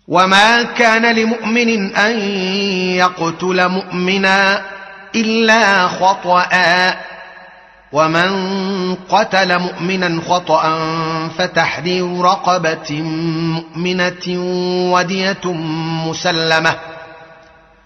وما كان لمؤمن أن يقتل مؤمنا إلا خطأ، ومن قتل مؤمنا خطأ فتحرير رقبة مؤمنة ودية مسلمة